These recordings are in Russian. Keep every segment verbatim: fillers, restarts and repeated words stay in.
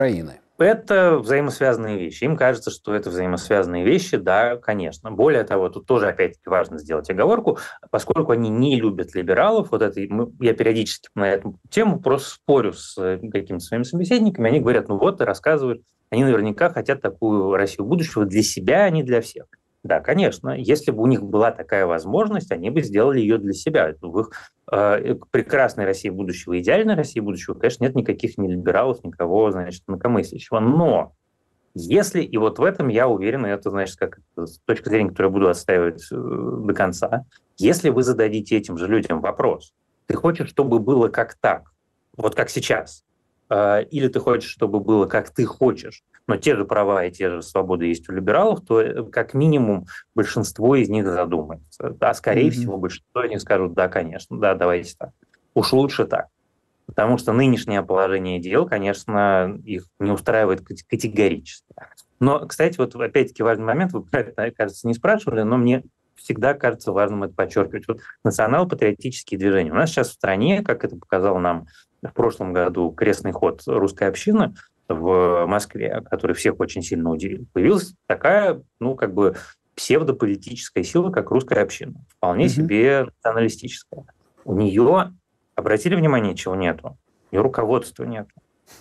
Украины? Это взаимосвязанные вещи. Им кажется, что это взаимосвязанные вещи, да, конечно. Более того, тут тоже, опять-таки, важно сделать оговорку, поскольку они не любят либералов, вот это, я периодически на эту тему просто спорю с какими-то своими собеседниками, они говорят, ну вот, и рассказывают, они наверняка хотят такую Россию будущего для себя, а не для всех. Да, конечно, если бы у них была такая возможность, они бы сделали ее для себя. В их э, прекрасной России будущего, идеальной России будущего, конечно, нет никаких ни либералов, никого, значит, инакомыслящего. Но если, и вот в этом я уверен, и это, значит, как с точки зрения, которую я буду отстаивать э, до конца, если вы зададите этим же людям вопрос, ты хочешь, чтобы было как так, вот как сейчас, э, или ты хочешь, чтобы было как ты хочешь, но те же права и те же свободы есть у либералов, то как минимум большинство из них задумается. А скорее mm-hmm. всего большинство из них скажут, да, конечно, да, давайте так. Уж лучше так. Потому что нынешнее положение дел, конечно, их не устраивает категорически. Но, кстати, вот опять-таки важный момент, вы про это, кажется, не спрашивали, но мне всегда кажется важным это подчеркивать. Вот национал-патриотические движения. У нас сейчас в стране, как это показал нам в прошлом году крестный ход русской общины, в Москве, который всех очень сильно удивил, появилась такая, ну, как бы псевдополитическая сила, как русская община. Вполне mm-hmm. себе националистическая. У нее, обратили внимание, чего нету? У нее руководства нету.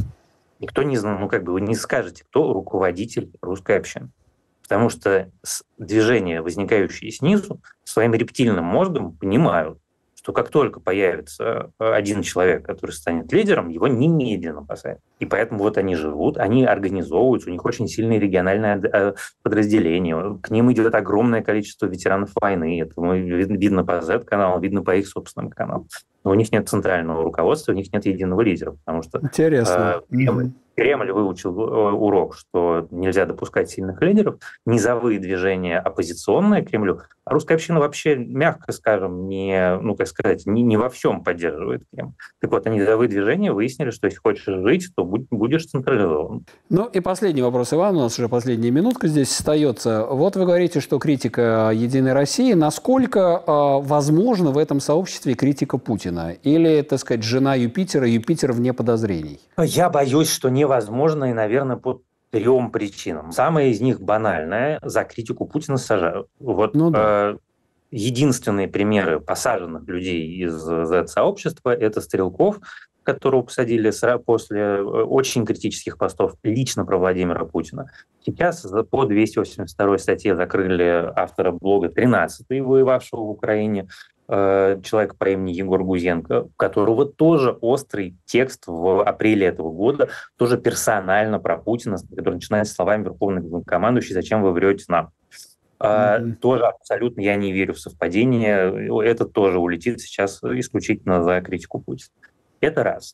Никто не знает, ну, как бы вы не скажете, кто руководитель русской общины. Потому что движения, возникающие снизу, своим рептильным мозгом понимают, что как только появится один человек, который станет лидером, его немедленно посадят. И поэтому вот они живут, они организовываются, у них очень сильные региональные подразделения, к ним идет огромное количество ветеранов войны, это видно по зет-каналу, видно по их собственным каналам. Но у них нет центрального руководства, у них нет единого лидера, потому что Интересно. Э, Кремль, Кремль выучил урок, что нельзя допускать сильных лидеров, низовые движения оппозиционные Кремлю, а русская община вообще, мягко скажем, не, ну, как сказать, не, не во всем поддерживает Кремль. Так вот, низовые движения выяснили, что если хочешь жить, то будь, будешь централизован. Ну и последний вопрос, Иван, у нас уже последняя минутка здесь остается. Вот вы говорите, что критика «Единой России». Насколько э, возможно в этом сообществе критика Путина? Или, так сказать, жена Юпитера, Юпитер вне подозрений? Я боюсь, что невозможно, и, наверное, по трем причинам. Самая из них банальная: за критику Путина сажают. Вот ну, да. э, единственные примеры посаженных людей из зет-сообщества – это Стрелков, которого посадили после очень критических постов лично про Владимира Путина. Сейчас по двести восемьдесят второй статье закрыли автора блога тринадцатый, воевавшего в Украине, человека по имени Егор Гузенко, у которого тоже острый текст в апреле этого года, тоже персонально про Путина, который начинается словами верховный главнокомандующий: «Зачем вы врете нам?» Mm-hmm. Тоже абсолютно я не верю в совпадение. Это тоже улетит сейчас исключительно за критику Путина. Это раз.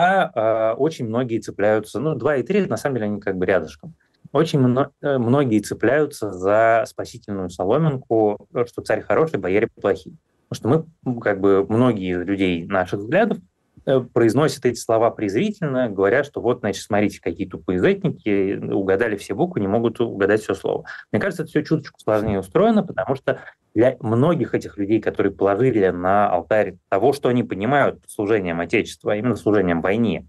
Два, очень многие цепляются, ну, два и три, на самом деле, они как бы рядышком. Очень многие цепляются за спасительную соломинку, что царь хороший, бояре плохие. Потому что мы, как бы, многие из людей наших взглядов произносят эти слова презрительно, говоря, что вот, значит, смотрите, какие тупые зетники, угадали все буквы, не могут угадать все слово. Мне кажется, это все чуточку сложнее устроено, потому что для многих этих людей, которые положили на алтарь того, что они понимают под служением Отечества, а именно служением войне,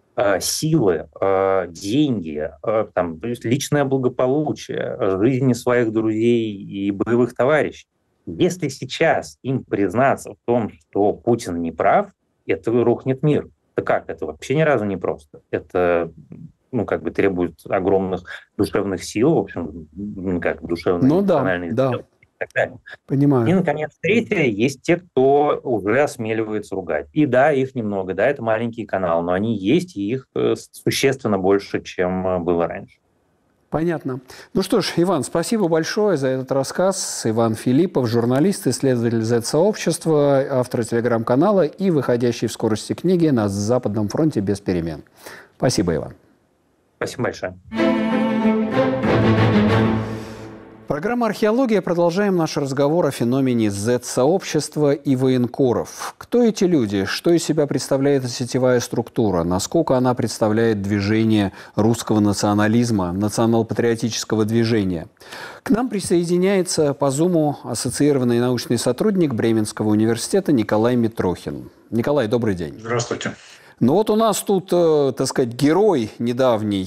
силы, деньги, там, личное благополучие, жизни своих друзей и боевых товарищей, если сейчас им признаться в том, что Путин не прав, это рухнет мир. Это как? Это вообще ни разу не просто. Это, ну, как бы требует огромных душевных сил, в общем, как душевной, ну, эмоциональной да, силы. да. И так далее. Понимаю. И, наконец, третье, есть те, кто уже осмеливается ругать. И да, их немного, да, это маленький канал, но они есть, и их существенно больше, чем было раньше. Понятно. Ну что ж, Иван, спасибо большое за этот рассказ. Иван Филиппов, журналист, исследователь зет-сообщества, автор телеграм-канала и выходящий в скорости книги «На Западном фронте без перемен». Спасибо, Иван. Спасибо большое. Программа «Археология». Продолжаем наш разговор о феномене зет-сообщества и военкоров. Кто эти люди? Что из себя представляет сетевая структура? Насколько она представляет движение русского национализма, национал-патриотического движения? К нам присоединяется по Зуму ассоциированный научный сотрудник Бременского университета Николай Митрохин. Николай, добрый день. Здравствуйте. Ну вот у нас тут, э, так сказать, герой недавний